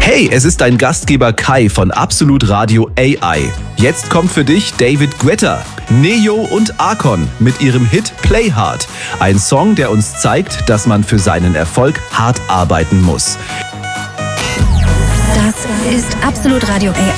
Hey, es ist dein Gastgeber Kai von Absolut Radio AI. Jetzt kommt für dich David Guetta, Neo und Akon mit ihrem Hit Play Hard. Ein Song, der uns zeigt, dass man für seinen Erfolg hart arbeiten muss. Das ist Absolut Radio AI.